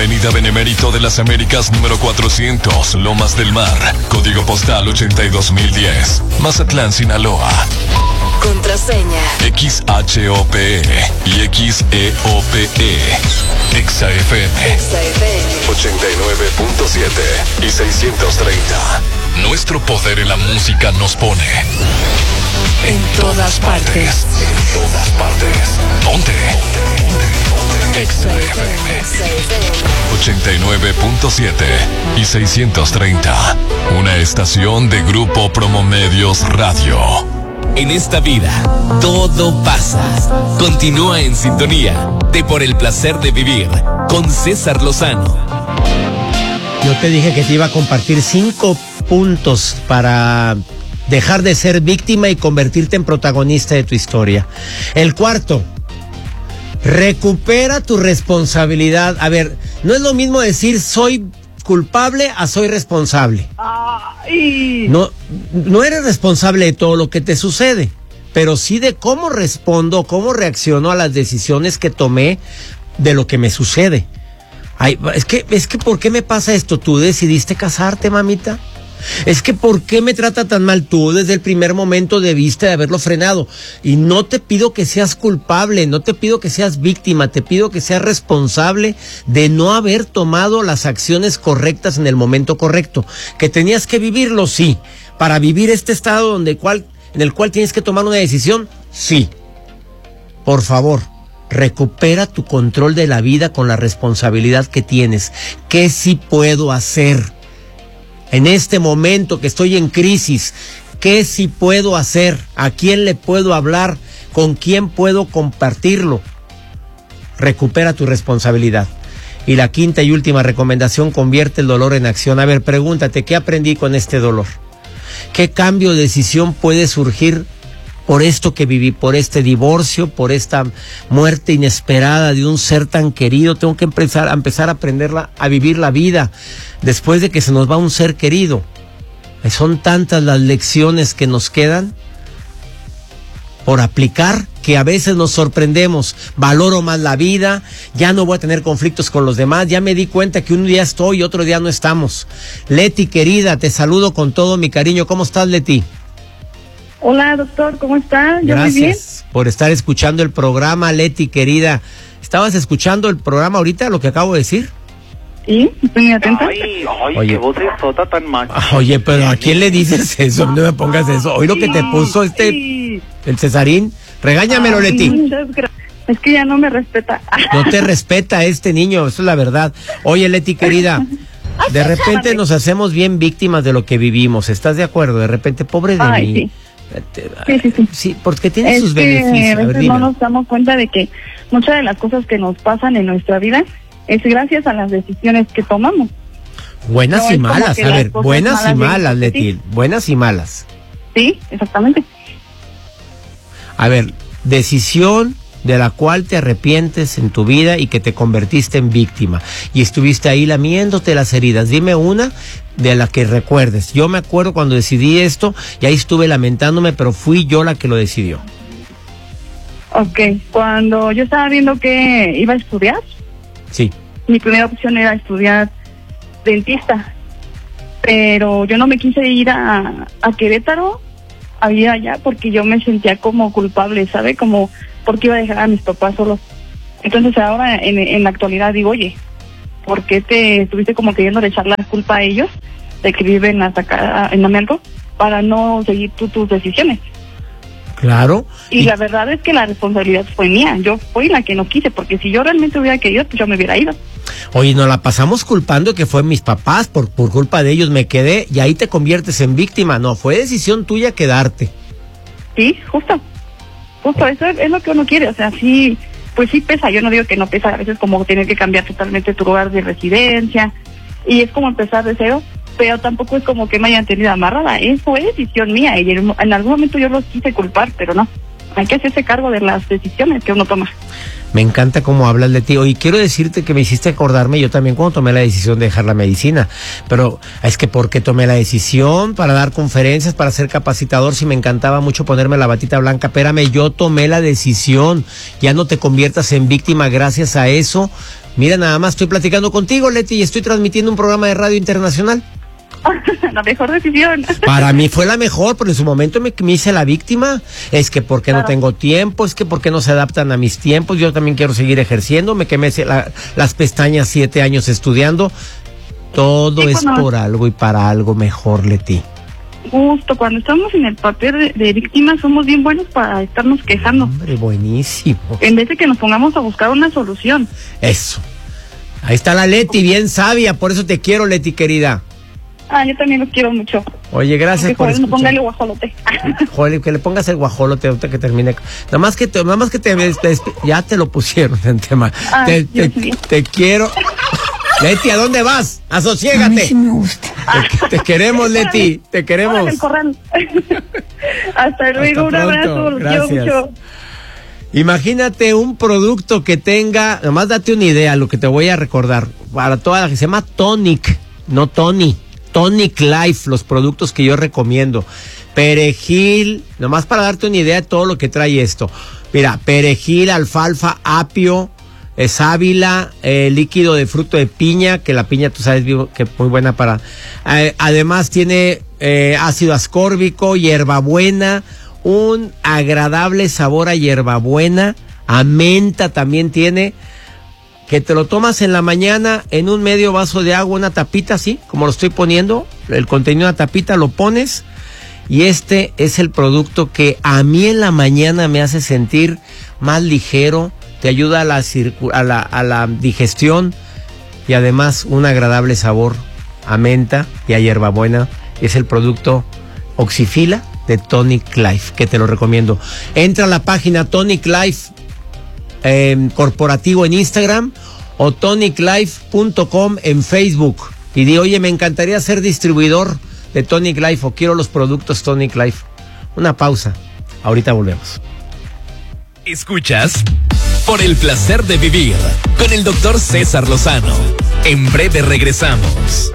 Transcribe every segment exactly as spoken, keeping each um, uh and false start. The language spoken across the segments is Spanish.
Avenida Benemérito de las Américas número cuatrocientos, Lomas del Mar, código postal ochenta y dos mil diez, Mazatlán, Sinaloa. Contraseña X H O P E y X E O P E. Exa F M ochenta y nueve punto siete y seiscientos treinta. Nuestro poder en la música nos pone en todas partes. En todas partes. Ponte. Exa F M ochenta y nueve punto siete y seiscientos treinta. Una estación de Grupo Promomedios Radio. En esta vida, todo pasa. Continúa en sintonía de Por el Placer de Vivir con César Lozano. Yo te dije que te iba a compartir cinco puntos para dejar de ser víctima y convertirte en protagonista de tu historia. El cuarto, recupera tu responsabilidad. A ver, no es lo mismo decir soy culpable a soy responsable. Ay. No, no eres responsable de todo lo que te sucede, pero sí de cómo respondo, cómo reacciono a las decisiones que tomé de lo que me sucede. Ay, es que, es que, ¿por qué me pasa esto? ¿Tú decidiste casarte, mamita? Es que, ¿por qué me trata tan mal? Tú desde el primer momento debiste de haberlo frenado. Y no te pido que seas culpable, no te pido que seas víctima, te pido que seas responsable de no haber tomado las acciones correctas en el momento correcto. Que tenías que vivirlo, sí. Para vivir este estado donde cual, en el cual tienes que tomar una decisión, sí. Por favor, recupera tu control de la vida con la responsabilidad que tienes. ¿Qué sí puedo hacer? En este momento que estoy en crisis, ¿qué sí puedo hacer? ¿A quién le puedo hablar? ¿Con quién puedo compartirlo? Recupera tu responsabilidad. Y la quinta y última recomendación, convierte el dolor en acción. A ver, pregúntate, ¿qué aprendí con este dolor? ¿Qué cambio de decisión puede surgir por esto que viví, por este divorcio, por esta muerte inesperada de un ser tan querido? Tengo que empezar a empezar a aprenderla, a vivir la vida después de que se nos va un ser querido. Son tantas las lecciones que nos quedan por aplicar que a veces nos sorprendemos. Valoro más la vida, ya no voy a tener conflictos con los demás, ya me di cuenta que un día estoy y otro día no estamos. Leti, querida, te saludo con todo mi cariño. ¿Cómo estás, Leti? Hola, doctor, ¿cómo está? Yo Gracias muy bien. por estar escuchando el programa, Leti, querida. ¿Estabas escuchando el programa ahorita, lo que acabo de decir? Sí, estoy muy atenta. Ay, ay, Oye. qué voz sota tan macha. Oye, pero ¿a quién le dices eso? No me pongas eso. Hoy lo que te puso este, Sí. el Cesarín. Regáñamelo, Ay, Leti. muchas gracias. Es que ya no me respeta. No te respeta este niño, eso es la verdad. Oye, Leti, querida, de repente nos hacemos bien víctimas de lo que vivimos. ¿Estás de acuerdo? De repente, pobre de Ay, mí. sí. Sí, sí, sí. Sí, porque tiene Es sus que beneficios. a A ver, veces dime. no nos damos cuenta de que muchas de las cosas que nos pasan en nuestra vida es gracias a las decisiones que tomamos. Buenas No, y es como malas, que a las ver, cosas buenas y malas vienen malas, de ti. Leti, buenas y malas. Sí, exactamente. A ver, decisión de la cual te arrepientes en tu vida y que te convertiste en víctima y estuviste ahí lamiéndote las heridas. Dime una de la que recuerdes. Yo me acuerdo cuando decidí esto y ahí estuve lamentándome, pero fui yo la que lo decidió. Ok, cuando yo estaba viendo que iba a estudiar, Sí. mi primera opción era estudiar dentista, pero yo no me quise ir a, a Querétaro a ir allá porque yo me sentía como culpable, ¿sabe? Como porque iba a dejar a mis papás solos. Entonces ahora en, en la actualidad digo, oye, ¿por qué te estuviste como queriendo echar la culpa a ellos de que viven hasta acá en Amelco para no seguir tú tus decisiones? Claro. Y, y la verdad es que la responsabilidad fue mía, yo fui la que no quise, porque si yo realmente hubiera querido, pues yo me hubiera ido. Oye, nos la pasamos culpando que fue mis papás, por, por culpa de ellos me quedé y ahí te conviertes en víctima. No, fue decisión tuya quedarte. Sí, justo. Justo, eso es, es lo que uno quiere, o sea, sí, pues sí pesa, yo no digo que no pesa, a veces como tener que cambiar totalmente tu lugar de residencia, y es como empezar de cero, pero tampoco es como que me hayan tenido amarrada, eso fue decisión mía, y en, en algún momento yo los quise culpar, pero no, hay que hacerse cargo de las decisiones que uno toma. Me encanta cómo hablas de ti. Oye, quiero decirte que me hiciste acordarme yo también cuando tomé la decisión de dejar la medicina. Pero es que ¿por qué tomé la decisión? Para dar conferencias, para ser capacitador, si me encantaba mucho ponerme la batita blanca. Espérame, yo tomé la decisión. Ya no te conviertas en víctima gracias a eso. Mira, nada más estoy platicando contigo, Leti, y estoy transmitiendo un programa de radio internacional. La mejor decisión. Para mí fue la mejor, pero en su momento me, me hice la víctima. Es que porque claro. no tengo tiempo, es que porque no se adaptan a mis tiempos. Yo también quiero seguir ejerciendo. Me quemé la, las pestañas siete años estudiando. Todo sí, es cuando... por algo y para algo mejor, Leti. Justo, cuando estamos en el papel de, de víctimas somos bien buenos para estarnos quejando. Hombre, buenísimo. En vez de que nos pongamos a buscar una solución. Eso. Ahí está la Leti, bien sabia, por eso te quiero, Leti, querida. Ah, yo también los quiero mucho. Oye, gracias que por escuchar. No ponga el guajolote. Joder, que le pongas el guajolote ahorita que termine. Nada más que te, nada más que te, te, te ya te lo pusieron en tema. Ah, te, te, te, te quiero. Leti, ¿a dónde vas? Asociégate. A mí sí me gusta. Te, te queremos, Leti, te queremos. El corral. Hasta luego, un abrazo, los quiero mucho. Imagínate un producto que tenga, nomás date una idea, lo que te voy a recordar, para toda la que se llama Tonic, no Tony, Tonic Life, los productos que yo recomiendo. Perejil, nomás para darte una idea de todo lo que trae esto. Mira, perejil, alfalfa, apio, eh, sábila, eh, líquido de fruto de piña, que la piña tú sabes que es muy buena para... Eh, además tiene eh, ácido ascórbico, hierbabuena, un agradable sabor a hierbabuena, a menta también tiene, que te lo tomas en la mañana en un medio vaso de agua, una tapita así, como lo estoy poniendo, el contenido de una tapita lo pones, y este es el producto que a mí en la mañana me hace sentir más ligero, te ayuda a la, circu- a la, a la digestión, y además un agradable sabor a menta y a hierbabuena. Es el producto Oxifila de Tonic Life, que te lo recomiendo. Entra a la página Tonic Life eh, corporativo en Instagram o tonic life punto com en Facebook y di, oye, me encantaría ser distribuidor de Tonic Life o quiero los productos Tonic Life. Una pausa, ahorita volvemos. Escuchas Por el placer de vivir con el doctor César Lozano. En breve regresamos.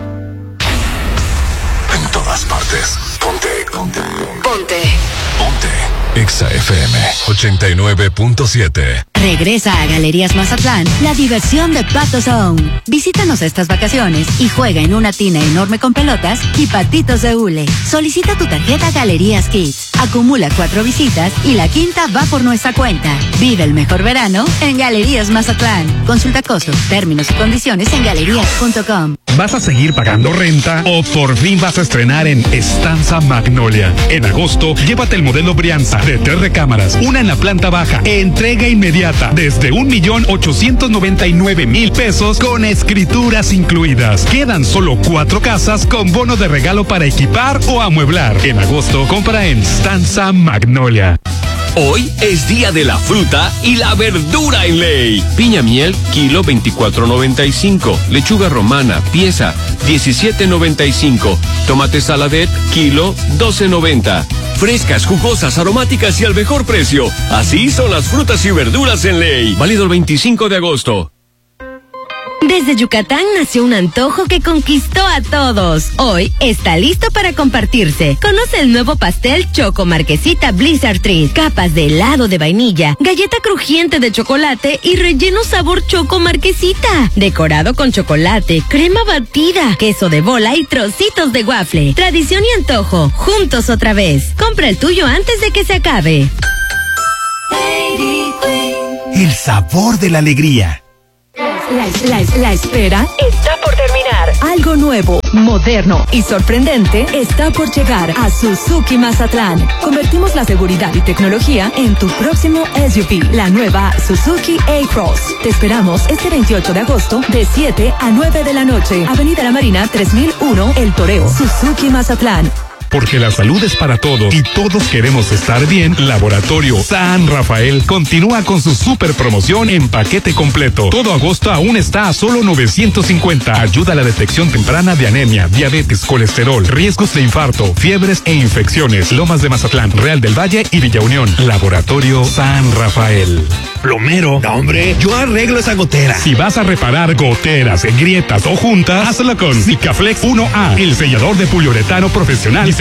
En todas partes. Ponte, ponte. Ponte. Ponte. Exa F M ochenta y nueve punto siete. Regresa a Galerías Mazatlán la diversión de Pato Zone. Visítanos estas vacaciones y juega en una tina enorme con pelotas y patitos de hule. Solicita tu tarjeta Galerías Kids. Acumula cuatro visitas y la quinta va por nuestra cuenta. Vive el mejor verano en Galerías Mazatlán. Consulta costos, términos y condiciones en galerías punto com. ¿Vas a seguir pagando renta o por fin vas a estrenar en Estanza Magnolia? En agosto, llévate el modelo Brianza de tres recámaras, una en la planta baja, entrega inmediata desde un millón ochocientos noventa y nueve mil pesos con escrituras incluidas. Quedan solo cuatro casas con bono de regalo para equipar o amueblar. En agosto, compra en Estanza Magnolia. Hoy es día de la fruta y la verdura en Ley. Piña miel, kilo veinticuatro noventa y cinco. Lechuga romana, pieza diecisiete noventa y cinco. Tomate saladet, kilo doce noventa. Frescas, jugosas, aromáticas y al mejor precio. Así son las frutas y verduras en Ley. Válido el veinticinco de agosto. Desde Yucatán nació un antojo que conquistó a todos. Hoy está listo para compartirse. Conoce el nuevo pastel Choco Marquesita Blizzard Treat. Capas de helado de vainilla, galleta crujiente de chocolate y relleno sabor Choco Marquesita. Decorado con chocolate, crema batida, queso de bola y trocitos de waffle. Tradición y antojo, juntos otra vez. Compra el tuyo antes de que se acabe. El sabor de la alegría. La, la, la espera está por terminar. Algo nuevo, moderno y sorprendente está por llegar a Suzuki Mazatlán. Convertimos la seguridad y tecnología en tu próximo S U V, la nueva Suzuki A-Cross. Te esperamos este veintiocho de agosto de siete a nueve de la noche. Avenida La Marina tres mil uno, El Toreo. Suzuki Mazatlán. Porque la salud es para todos y todos queremos estar bien, Laboratorio San Rafael continúa con su super promoción en paquete completo. Todo agosto aún está a solo novecientos cincuenta. Ayuda a la detección temprana de anemia, diabetes, colesterol, riesgos de infarto, fiebres e infecciones. Lomas de Mazatlán, Real del Valle y Villa Unión. Laboratorio San Rafael. Plomero. No, hombre, yo arreglo esa gotera. Si vas a reparar goteras, grietas o juntas, hazlo con Sikaflex uno A, el sellador de poliuretano profesional diseñado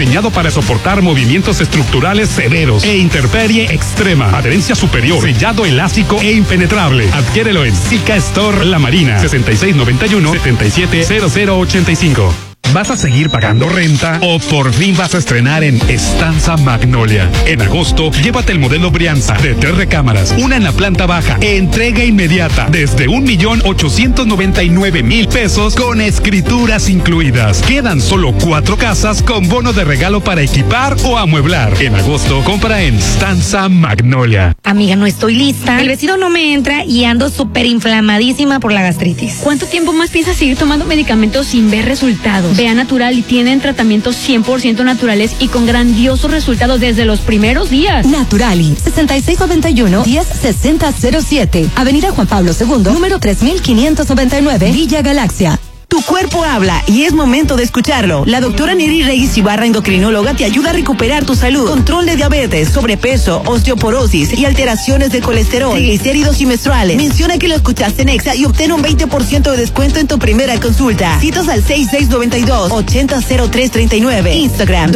diseñado para soportar movimientos estructurales severos e intemperie extrema. Adherencia superior, sellado elástico e impenetrable. Adquiérelo en Zika Store La Marina, sesenta y seis noventa y uno, setenta y siete cero cero ochenta y cinco. ¿Vas a seguir pagando renta o por fin vas a estrenar en Estanza Magnolia? En agosto, llévate el modelo Brianza de tres recámaras, una en la planta baja, entrega inmediata desde un millón ochocientos noventa y nueve mil pesos con escrituras incluidas. Quedan solo cuatro casas con bono de regalo para equipar o amueblar. En agosto, compra en Estanza Magnolia. Amiga, no estoy lista. El vestido no me entra y ando súper inflamadísima por la gastritis. ¿Cuánto tiempo más piensas seguir tomando medicamentos sin ver resultados? Vea Natural y tienen tratamientos cien por ciento naturales y con grandiosos resultados desde los primeros días. Naturali, sesenta y seis noventa y uno, diez sesenta cero siete. Avenida Juan Pablo segundo, número tres mil quinientos noventa y nueve, Villa Galaxia. Tu cuerpo habla y es momento de escucharlo. La doctora Neri Reyes Ibarra, endocrinóloga, te ayuda a recuperar tu salud. Control de diabetes, sobrepeso, osteoporosis y alteraciones de colesterol, triglicéridos y menstruales. Menciona que lo escuchaste en Exa y obtén un veinte por ciento de descuento en tu primera consulta. Citas al seis seis nueve dos, ocho cero cero tres tres nueve. Instagram,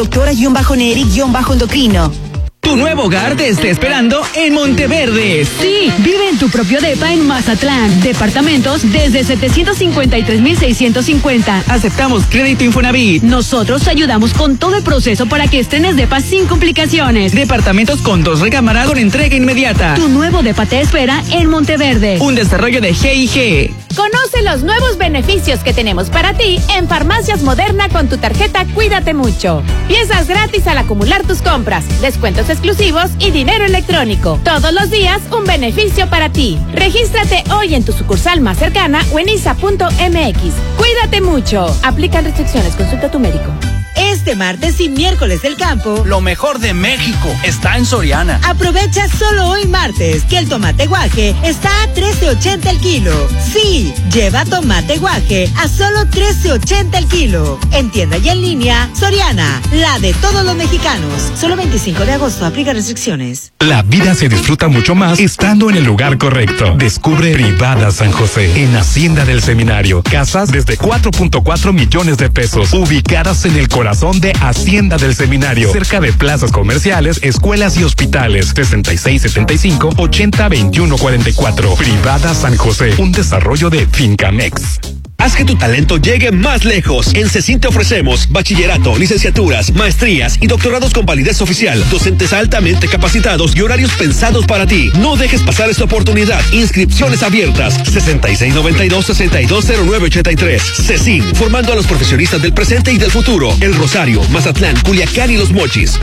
doctora-neri-endocrino. Tu nuevo hogar te está esperando en Monteverde. Sí, vive en tu propio depa en Mazatlán. Departamentos desde setecientos cincuenta y tres mil seiscientos cincuenta. Aceptamos crédito Infonavit. Nosotros te ayudamos con todo el proceso para que estrenes depa sin complicaciones. Departamentos con dos recámaras con entrega inmediata. Tu nuevo depa te espera en Monteverde. Un desarrollo de G I G. Conoce los nuevos beneficios que tenemos para ti en Farmacias Moderna con tu tarjeta Cuídate Mucho. Piezas gratis al acumular tus compras, descuentos exclusivos y dinero electrónico. Todos los días un beneficio para ti. Regístrate hoy en tu sucursal más cercana o en I S A punto M X. Cuídate mucho. Aplican restricciones. Consulta a tu médico. Este martes y miércoles del campo, lo mejor de México está en Soriana. Aprovecha solo hoy martes que el tomate guaje está a trece ochenta el kilo. Sí, lleva tomate guaje a solo trece ochenta el kilo. En tienda y en línea, Soriana, la de todos los mexicanos. Solo veinticinco de agosto, aplica restricciones. La vida se disfruta mucho más estando en el lugar correcto. Descubre Privada San José en Hacienda del Seminario. Casas desde cuatro punto cuatro millones de pesos, ubicadas en el corazón de Hacienda del Seminario, cerca de plazas comerciales, escuelas y hospitales. sesenta y seis setenta y cinco, ochenta veintiuno cuarenta y cuatro. Privada San José, un desarrollo de Fincamex. Haz que tu talento llegue más lejos. En CECIN te ofrecemos bachillerato, licenciaturas, maestrías y doctorados con validez oficial, docentes altamente capacitados y horarios pensados para ti. No dejes pasar esta oportunidad. Inscripciones abiertas. sesenta y seis noventa y dos, sesenta y dos cero nueve ochenta y tres. CECIN, formando a los profesionistas del presente y del futuro. El Rosario, Mazatlán, Culiacán y Los Mochis.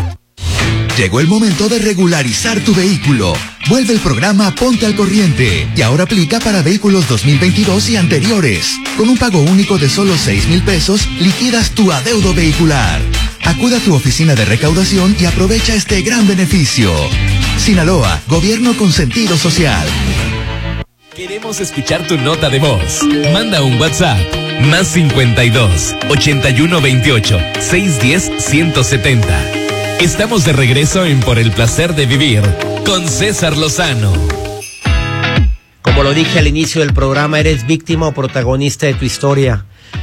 Llegó el momento de regularizar tu vehículo. Vuelve el programa Ponte al Corriente y ahora aplica para vehículos dos mil veintidós y anteriores. Con un pago único de solo seis mil pesos, liquidas tu adeudo vehicular. Acude a tu oficina de recaudación y aprovecha este gran beneficio. Sinaloa, gobierno con sentido social. Queremos escuchar tu nota de voz. Manda un WhatsApp. Más cincuenta y dos, ochenta y uno veintiocho, seiscientos diez, ciento setenta. Estamos de regreso en Por el Placer de Vivir con César Lozano. Como lo dije al inicio del programa, eres víctima o protagonista de tu historia.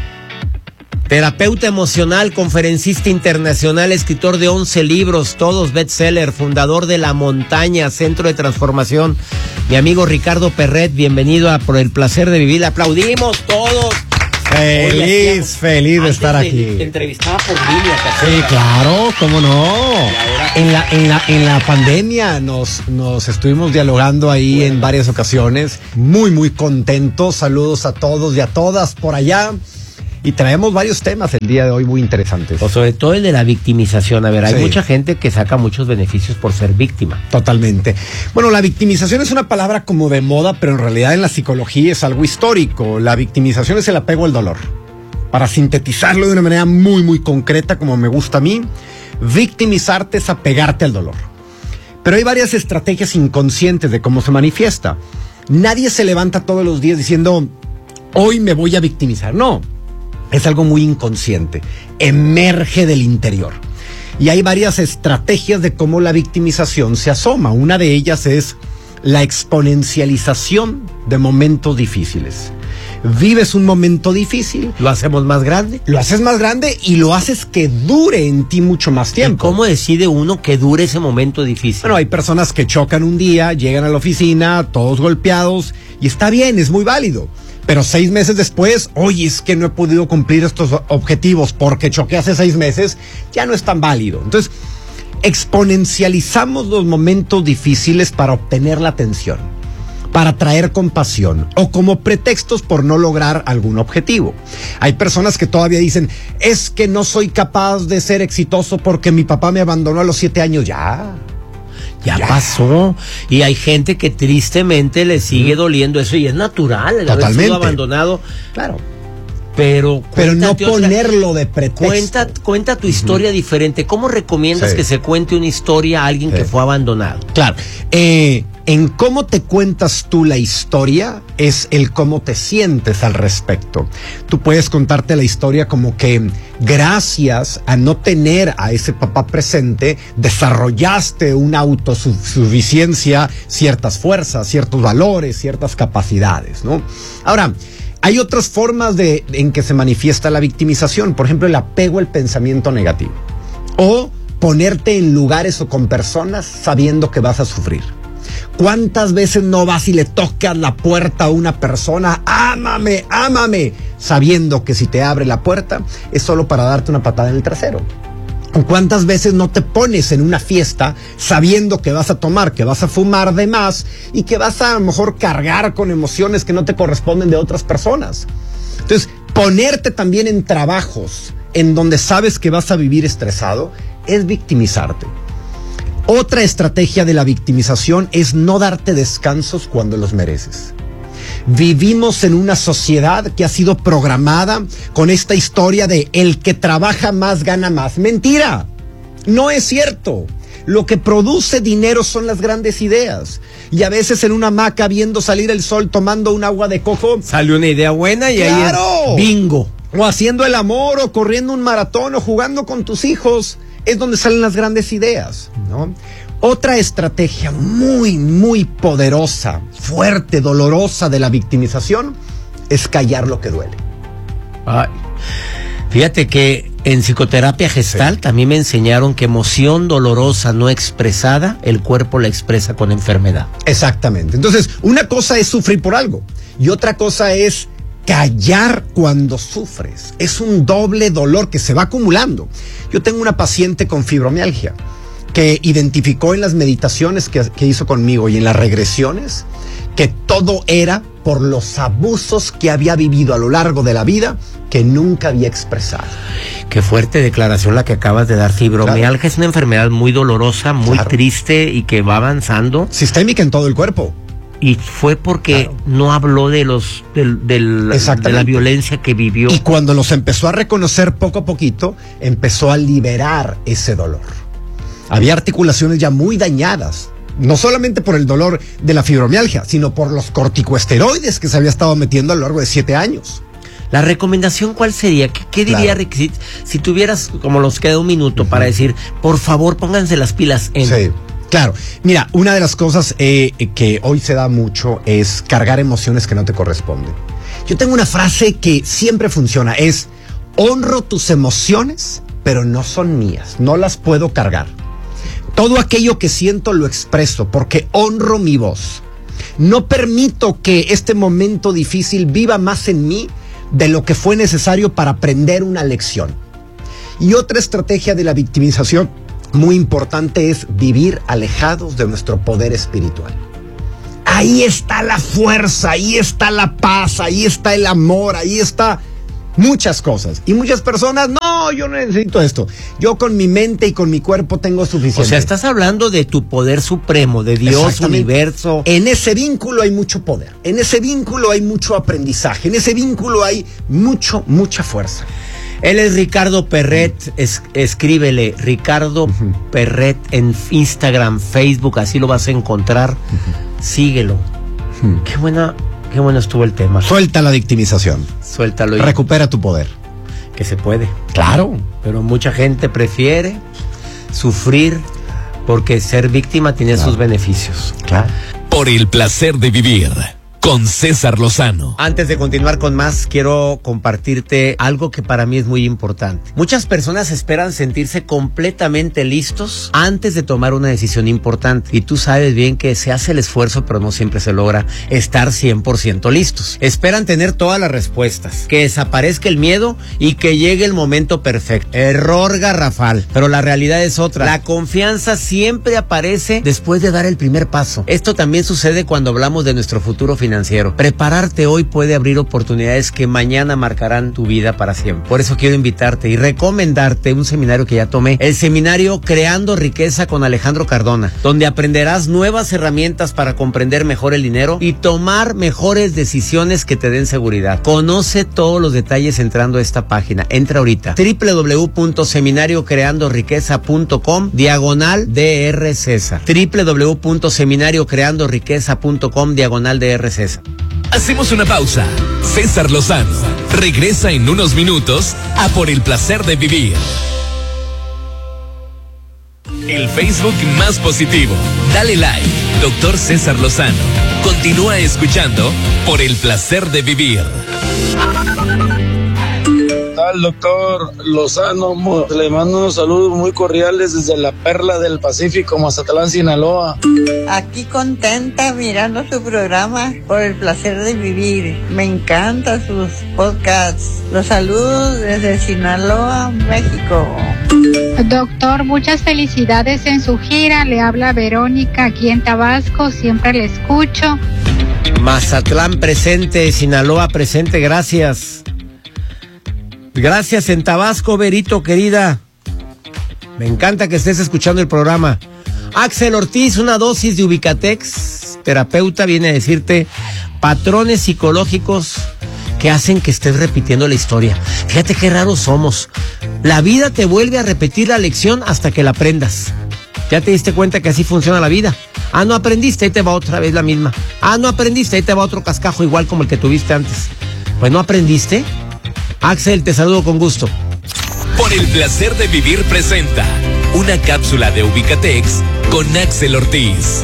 Terapeuta emocional, conferencista internacional, escritor de once libros, todos bestseller, fundador de La Montaña, Centro de Transformación. Mi amigo Ricardo Perret, bienvenido a Por el Placer de Vivir. Aplaudimos todos. Feliz, Oye, feliz de estar aquí. Te, te entrevistaba por línea. Sí, claro, cómo no. En la, en la, en la pandemia nos, nos estuvimos dialogando ahí bueno. en varias ocasiones. Muy, muy contentos. Saludos a todos y a todas por allá. Y traemos varios temas el día de hoy muy interesantes. O sobre todo el de la victimización. A ver, hay sí. mucha gente que saca muchos beneficios por ser víctima. Totalmente. Bueno, la victimización es una palabra como de moda, pero en realidad en la psicología es algo histórico. La victimización es el apego al dolor. Para sintetizarlo de una manera muy, muy concreta, como me gusta a mí, victimizarte es apegarte al dolor. Pero hay varias estrategias inconscientes de cómo se manifiesta. Nadie se levanta todos los días diciendo, hoy me voy a victimizar. No. Es algo muy inconsciente, emerge del interior. Y hay varias estrategias de cómo la victimización se asoma. Una de ellas es la exponencialización de momentos difíciles. vives un momento difícil. Lo hacemos más grande. Lo haces más grande y lo haces que dure en ti mucho más tiempo. ¿Y cómo decide uno que dure ese momento difícil? Bueno, hay personas que chocan un día, llegan a la oficina, todos golpeados, y está bien, es muy válido. Pero seis meses después, oye, es que no he podido cumplir estos objetivos porque choqué hace seis meses, ya no es tan válido. Entonces, exponencializamos los momentos difíciles para obtener la atención, para traer compasión o como pretextos por no lograr algún objetivo. Hay personas que todavía dicen, es que no soy capaz de ser exitoso porque mi papá me abandonó a los siete años. Ya, ya, ya. pasó. Y hay gente que tristemente le sigue mm. doliendo eso y es natural el Totalmente. haber sido abandonado. Claro. Pero, pero no ponerlo de pretexto. Cuenta, cuenta tu historia uh-huh. diferente. ¿Cómo recomiendas sí. que se cuente una historia a alguien sí. que fue abandonado? Claro. Eh, en cómo te cuentas tú la historia es el cómo te sientes al respecto. Tú puedes contarte la historia como que gracias a no tener a ese papá presente, desarrollaste una autosuficiencia, ciertas fuerzas, ciertos valores, ciertas capacidades, ¿no? Ahora, hay otras formas de, en que se manifiesta la victimización. Por ejemplo, el apego al pensamiento negativo. O ponerte en lugares o con personas sabiendo que vas a sufrir. ¿Cuántas veces no vas y le tocas la puerta a una persona? Ámame, ámame, sabiendo que si te abre la puerta es solo para darte una patada en el trasero. ¿Cuántas veces no te pones en una fiesta sabiendo que vas a tomar, que vas a fumar de más y que vas a, a lo mejor cargar con emociones que no te corresponden de otras personas? Entonces, ponerte también en trabajos en donde sabes que vas a vivir estresado es victimizarte. Otra estrategia de la victimización es no darte descansos cuando los mereces. Vivimos en una sociedad que ha sido programada con esta historia de el que trabaja más gana más. Mentira, no es cierto. Lo que produce dinero son las grandes ideas. Y a veces en una hamaca viendo salir el sol, tomando un agua de coco, sale una idea buena y ¡claro! Ahí es bingo. O haciendo el amor, o corriendo un maratón, o jugando con tus hijos, es donde salen las grandes ideas, ¿no? Otra estrategia muy, muy poderosa, fuerte, dolorosa de la victimización es callar lo que duele. Ay, fíjate que en psicoterapia gestal sí. también me enseñaron que emoción dolorosa no expresada, el cuerpo la expresa con enfermedad. Exactamente. Entonces, una cosa es sufrir por algo y otra cosa es callar cuando sufres. Es un doble dolor que se va acumulando. Yo tengo una paciente con fibromialgia que identificó en las meditaciones que, que hizo conmigo y en las regresiones que todo era por los abusos que había vivido a lo largo de la vida que nunca había expresado. Qué fuerte declaración la que acabas de dar. Fibromialgia claro. es una enfermedad muy dolorosa, muy claro. triste y que va avanzando. Sistémica en todo el cuerpo. Y fue porque claro. no habló de los del, del, de la violencia que vivió. Y cuando los empezó a reconocer poco a poquito, empezó a liberar ese dolor. Había articulaciones ya muy dañadas, no solamente por el dolor de la fibromialgia, sino por los corticosteroides que se había estado metiendo a lo largo de siete años. La recomendación, ¿cuál sería? ¿Qué, qué diría claro. si, si tuvieras, como nos queda un minuto, uh-huh. para decir, por favor, pónganse las pilas en... Sí. Claro, mira, una de las cosas eh, que hoy se da mucho es cargar emociones que no te corresponden. Yo tengo una frase que siempre funciona, es honro tus emociones, pero no son mías, no las puedo cargar. Todo aquello que siento lo expreso porque honro mi voz. No permito que este momento difícil viva más en mí de lo que fue necesario para aprender una lección. Y otra estrategia de la victimización muy importante es vivir alejados de nuestro poder espiritual. Ahí está la fuerza, ahí está la paz, ahí está el amor, ahí está muchas cosas. Y muchas personas, no, yo no necesito esto. Yo con mi mente y con mi cuerpo tengo suficiente. O sea, estás hablando de tu poder supremo, de Dios, universo. En ese vínculo hay mucho poder, en ese vínculo hay mucho aprendizaje, en ese vínculo hay mucho, mucha fuerza. Él es Ricardo Perret, es, escríbele Ricardo uh-huh. Perret en Instagram, Facebook, así lo vas a encontrar. Uh-huh. Síguelo. Uh-huh. Qué buena, qué bueno estuvo el tema. Suelta la victimización. Suéltalo. Y recupera tu poder. Que se puede. Claro. Pero mucha gente prefiere sufrir porque ser víctima tiene claro. sus beneficios. Claro. Por el placer de vivir. con César Lozano. Antes de continuar con más, quiero compartirte algo que para mí es muy importante. Muchas personas esperan sentirse completamente listos antes de tomar una decisión importante. Y tú sabes bien que se hace el esfuerzo, pero no siempre se logra estar cien por ciento listos. Esperan tener todas las respuestas, que desaparezca el miedo y que llegue el momento perfecto. Error garrafal. Pero la realidad es otra. La confianza siempre aparece después de dar el primer paso. Esto también sucede cuando hablamos de nuestro futuro financiero. Prepararte hoy puede abrir oportunidades que mañana marcarán tu vida para siempre. Por eso quiero invitarte y recomendarte un seminario que ya tomé, el seminario Creando Riqueza con Alejandro Cardona, donde aprenderás nuevas herramientas para comprender mejor el dinero y tomar mejores decisiones que te den seguridad. Conoce todos los detalles entrando a esta página. Entra ahorita. doble u doble u doble u punto seminario creando riqueza punto com diagonal D R César. doble u doble u doble u punto seminario creando riqueza punto com diagonal D R César. Hacemos una pausa. César Lozano regresa en unos minutos a Por el Placer de Vivir. El Facebook más positivo. Dale like, doctor César Lozano. Continúa escuchando Por el Placer de Vivir. Al doctor Lozano, le mando unos saludos muy cordiales desde la Perla del Pacífico, Mazatlán, Sinaloa. Aquí contenta mirando su programa Por el Placer de Vivir. Me encantan sus podcasts. Los saludos desde Sinaloa, México. Doctor, muchas felicidades en su gira. Le habla Verónica aquí en Tabasco. Siempre le escucho. Mazatlán presente, Sinaloa presente, gracias. Gracias en Tabasco, Verito, querida. Me encanta que estés escuchando el programa. Axel Ortiz, una dosis de Ubicatex, terapeuta, viene a decirte patrones psicológicos que hacen que estés repitiendo la historia. Fíjate qué raros somos. La vida te vuelve a repetir la lección hasta que la aprendas. ¿Ya te diste cuenta que así funciona la vida? Ah, no aprendiste, ahí te va otra vez la misma. Ah, no aprendiste, ahí te va otro cascajo igual como el que tuviste antes. Pues no aprendiste. Axel, te saludo con gusto. Por el Placer de Vivir presenta una cápsula de Ubicatex con Axel Ortiz.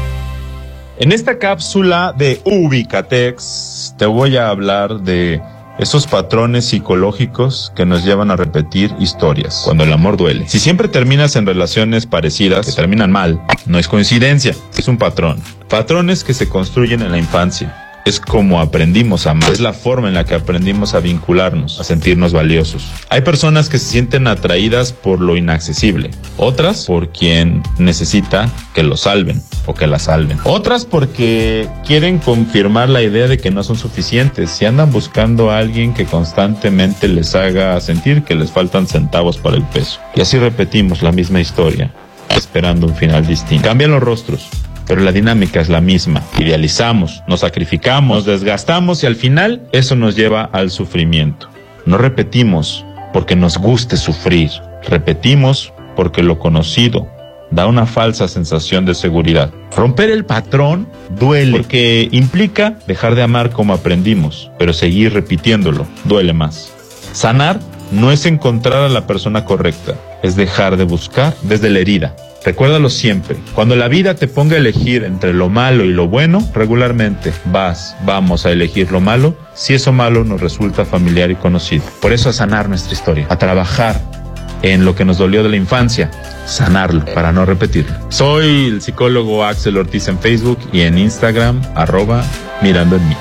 En esta cápsula de Ubicatex te voy a hablar de esos patrones psicológicos que nos llevan a repetir historias cuando el amor duele. Si siempre terminas en relaciones parecidas que terminan mal, no es coincidencia, es un patrón. Patrones que se construyen en la infancia. Es como aprendimos a amar, es la forma en la que aprendimos a vincularnos, a sentirnos valiosos. Hay personas que se sienten atraídas por lo inaccesible, otras por quien necesita que lo salven o que la salven, otras porque quieren confirmar la idea de que no son suficientes y andan buscando a alguien que constantemente les haga sentir que les faltan centavos para el peso. Y así repetimos la misma historia, esperando un final distinto. Cambian los rostros, pero la dinámica es la misma. Idealizamos, nos sacrificamos, nos desgastamos y al final eso nos lleva al sufrimiento. No repetimos porque nos guste sufrir, repetimos porque lo conocido da una falsa sensación de seguridad. Romper el patrón duele porque implica dejar de amar como aprendimos, pero seguir repitiéndolo duele más. Sanar no es encontrar a la persona correcta, es dejar de buscar desde la herida. Recuérdalo siempre, cuando la vida te ponga a elegir entre lo malo y lo bueno, regularmente vas, vamos a elegir lo malo, si eso malo nos resulta familiar y conocido. Por eso a sanar nuestra historia, a trabajar en lo que nos dolió de la infancia, sanarlo para no repetirlo. Soy el psicólogo Axel Ortiz en Facebook y en Instagram, arroba mirando en mí.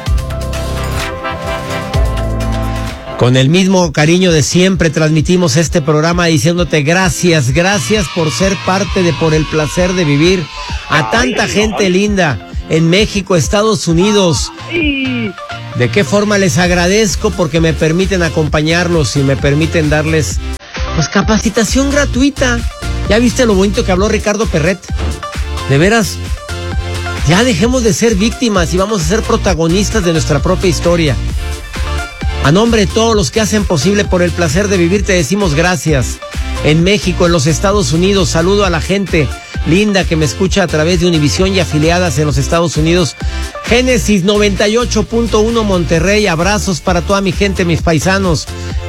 Con el mismo cariño de siempre transmitimos este programa diciéndote gracias, gracias por ser parte de Por el Placer de Vivir. A tanta gente linda en México, Estados Unidos. ¿De qué forma les agradezco? Porque me permiten acompañarlos y me permiten darles pues capacitación gratuita. ¿Ya viste lo bonito que habló Ricardo Perret? De veras, ya dejemos de ser víctimas y vamos a ser protagonistas de nuestra propia historia. A nombre de todos los que hacen posible Por el Placer de Vivir, te decimos gracias. En México, en los Estados Unidos, saludo a la gente linda que me escucha a través de Univisión y afiliadas en los Estados Unidos. Génesis noventa y ocho punto uno Monterrey, abrazos para toda mi gente, mis paisanos.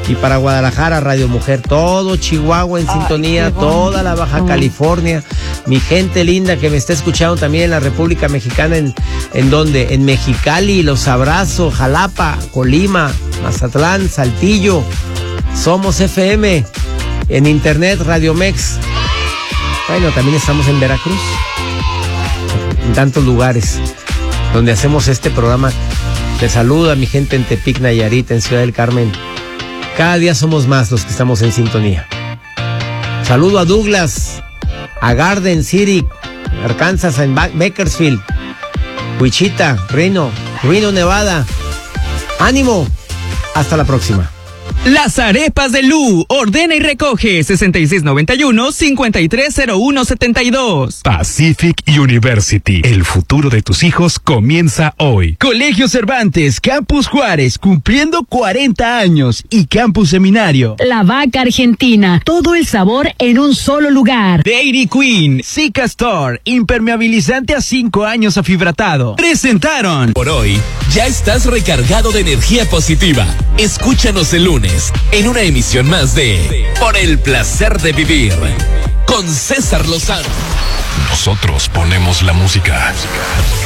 Y para Guadalajara, Radio Mujer, todo Chihuahua en sintonía, toda la Baja California, mi gente linda que me está escuchando también en la República Mexicana, en, en donde, en Mexicali, los abrazo, Jalapa, Colima, Mazatlán, Saltillo, Somos F M, en internet, Radio Mex. Bueno, también estamos en Veracruz, en tantos lugares donde hacemos este programa. Te saludo a mi gente en Tepic, Nayarit, en Ciudad del Carmen. Cada día somos más los que estamos en sintonía. Saludo a Douglas, a Garden City, Arkansas, en Bakersfield, Wichita, Reno, Reno, Nevada. ¡Ánimo! Hasta la próxima. Las arepas de Lu. Ordena y recoge sesenta y seis noventa y uno, cincuenta y tres cero uno setenta y dos. Pacific University. El futuro de tus hijos comienza hoy. Colegio Cervantes, Campus Juárez, cumpliendo cuarenta años. Y Campus Seminario. La Vaca Argentina. Todo el sabor en un solo lugar. Dairy Queen, Zika Store, impermeabilizante a cinco años afibratado. Presentaron. Por hoy, ya estás recargado de energía positiva. Escúchanos el lunes en una emisión más de Por el Placer de Vivir con César Lozano. Nosotros ponemos la música.